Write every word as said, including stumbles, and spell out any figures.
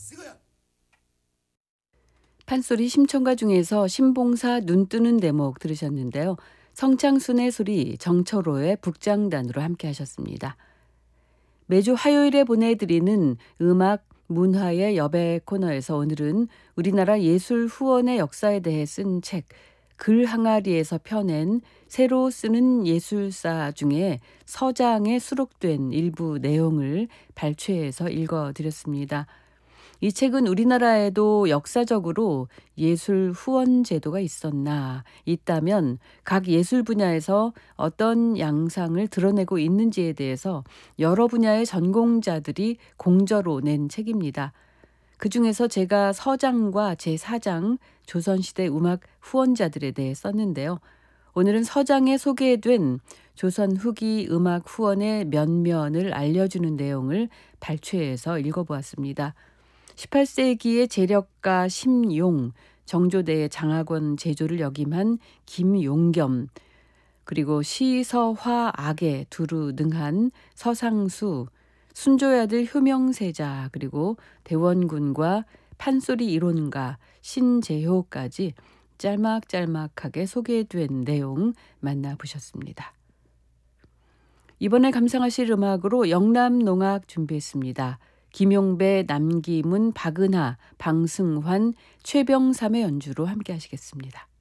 판소리 심청가 중에서 신봉사 눈 뜨는 대목 들으셨는데요. 성창순의 소리, 정철호의 북장단으로 함께 하셨습니다. 매주 화요일에 보내드리는 음악 문화의 여백 코너에서 오늘은 우리나라 예술 후원의 역사에 대해 쓴 책 글 항아리에서 펴낸 새로 쓰는 예술사 중에 서장에 수록된 일부 내용을 발췌해서 읽어드렸습니다. 이 책은 우리나라에도 역사적으로 예술 후원 제도가 있었나, 있다면 각 예술 분야에서 어떤 양상을 드러내고 있는지에 대해서 여러 분야의 전공자들이 공저로 낸 책입니다. 그중에서 제가 서장과 제사장 조선시대 음악 후원자들에 대해 썼는데요. 오늘은 서장에 소개된 조선 후기 음악 후원의 면면을 알려주는 내용을 발췌해서 읽어보았습니다. 십팔 세기의 재력가 심용, 정조대의 장학원 제조를 역임한 김용겸, 그리고 시서화 악에 두루 능한 서상수, 순조의 아들 효명세자, 그리고 대원군과 판소리 이론가 신재효까지 짤막짤막하게 소개된 내용 만나보셨습니다. 이번에 감상하실 음악으로 영남농악 준비했습니다. 김용배, 남기문, 박은하, 방승환, 최병삼의 연주로 함께 하시겠습니다.